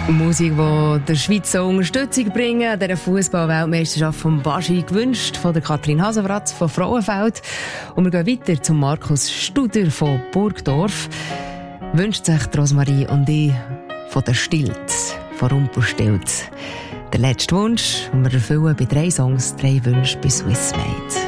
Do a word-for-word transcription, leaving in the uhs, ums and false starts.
Musik, die der Schweiz so Unterstützung bringen, an dieser Fußball-Weltmeisterschaft von Baschi, gewünscht von der Kathrin Hasenfratz von Frauenfeld. Und wir gehen weiter zum Markus Studer von Burgdorf. Wünscht sich Rosmarie und ich von der Stilz, von Rumpelstilz. Der letzte Wunsch, und wir erfüllen bei drei Songs drei Wünsche bei Swissmade.